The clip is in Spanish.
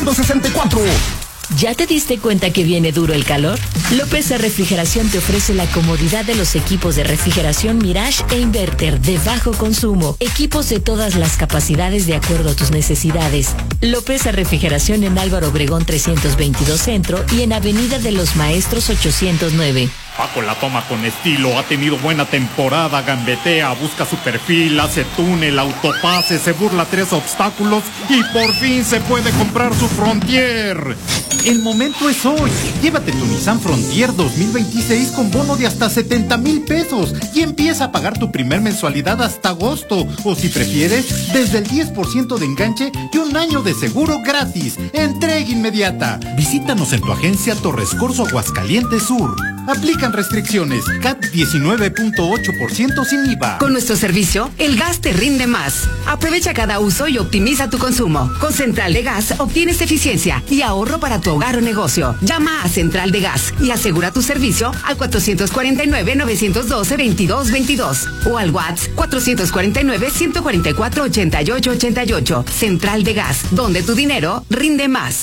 64. ¿Ya te diste cuenta que viene duro el calor? López Refrigeración te ofrece la comodidad de los equipos de refrigeración Mirage e Inverter de bajo consumo. Equipos de todas las capacidades de acuerdo a tus necesidades. López Refrigeración en Álvaro Obregón 322 Centro y en Avenida de los Maestros 809. Paco la toma con estilo, ha tenido buena temporada, gambetea, busca su perfil, hace túnel, autopase, se burla 3 obstáculos y por fin se puede comprar su Frontier. El momento es hoy. Llévate tu Nissan Frontier 2026 con bono de hasta 70,000 pesos y empieza a pagar tu primer mensualidad hasta agosto. O si prefieres, desde el 10% de enganche y un año de seguro gratis. Entrega inmediata. Visítanos en tu agencia Torres Corso Aguascalientes Sur. Aplican restricciones. CAT 19.8% sin IVA. Con nuestro servicio, el gas te rinde más. Aprovecha cada uso y optimiza tu consumo. Con Central de Gas obtienes eficiencia y ahorro para tu hogar o negocio. Llama a Central de Gas y asegura tu servicio al 449-912-2222 o al WhatsApp 449-144-8888. Central de Gas, donde tu dinero rinde más.